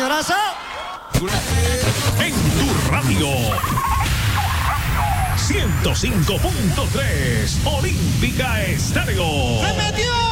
abrazo. En tu radio 105.3 Olímpica Estéreo. ¡Se metió!